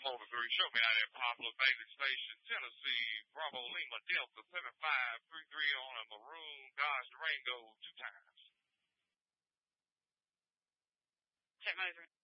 Florida 3. Show me out at Poplar Bailey Station, Tennessee. Bravo Lima Delta 7533 on a maroon Dodge Durango 2 times. Check motor.